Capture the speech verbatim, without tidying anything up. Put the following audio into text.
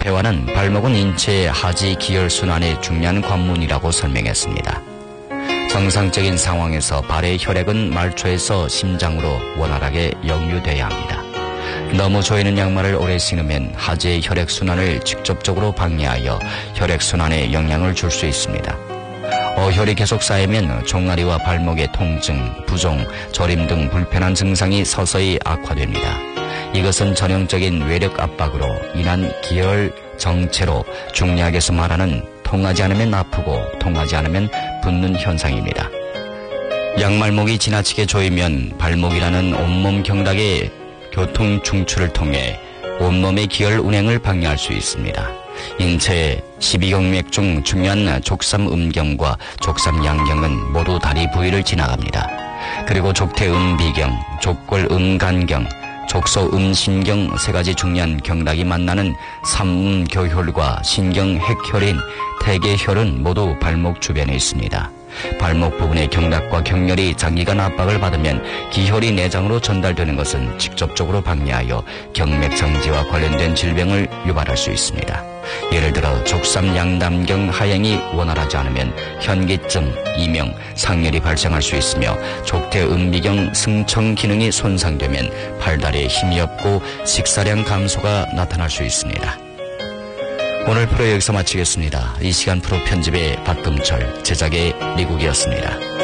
폐화는 발목은 인체의 하지 기혈순환의 중요한 관문이라고 설명했습니다. 정상적인 상황에서 발의 혈액은 말초에서 심장으로 원활하게 역류돼야 합니다. 너무 조이는 양말을 오래 신으면 하지의 혈액순환을 직접적으로 방해하여 혈액순환에 영향을 줄 수 있습니다. 어혈이 계속 쌓이면 종아리와 발목의 통증, 부종, 저림 등 불편한 증상이 서서히 악화됩니다. 이것은 전형적인 외력 압박으로 인한 기혈 정체로 중의학에서 말하는 통하지 않으면 아프고 통하지 않으면 붓는 현상입니다. 양말목이 지나치게 조이면 발목이라는 온몸 경락의 교통 중추를 통해 온몸의 기혈 운행을 방해할 수 있습니다. 인체의 십이경맥 중 중요한 족삼음경과 족삼양경은 모두 다리 부위를 지나갑니다. 그리고 족태음비경, 족골음간경, 족소음신경 세 가지 중요한 경락이 만나는 삼음교혈과 신경핵혈인 태계혈은 모두 발목 주변에 있습니다. 발목 부분의 경락과 경렬이 장기간 압박을 받으면 기혈이 내장으로 전달되는 것은 직접적으로 방해하여 경맥 정지와 관련된 질병을 유발할 수 있습니다. 예를 들어 족삼양담경 하행이 원활하지 않으면 현기증, 이명, 상열이 발생할 수 있으며 족태음비경 승청 기능이 손상되면 팔다리에 힘이 없고 식사량 감소가 나타날 수 있습니다. 오늘 프로 여기서 마치겠습니다. 이 시간 프로 편집의 박금철, 제작의 미국이었습니다.